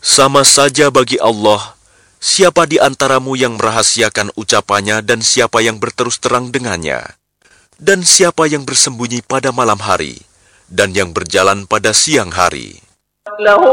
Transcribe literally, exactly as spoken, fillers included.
Sama saja bagi Allah, siapa di antaramu yang merahasiakan ucapannya dan siapa yang berterus terang dengannya, dan siapa yang bersembunyi pada malam hari, dan yang berjalan pada siang hari.